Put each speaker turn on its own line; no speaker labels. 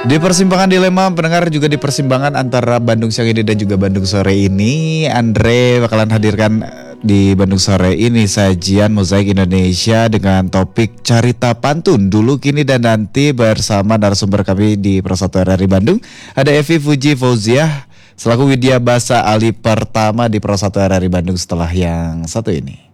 Di persimpangan dilema pendengar juga di persimpangan antara Bandung siang ini dan juga Bandung sore ini, Andre bakalan hadirkan di Bandung sore ini sajian Mozaik Indonesia dengan topik Carita Pantun dulu kini dan nanti bersama narasumber kami di Persatu RRI Bandung. Ada Evi Fuji Fauziah selaku Widya Basa Ali pertama di Persatu RRI Bandung setelah yang satu ini.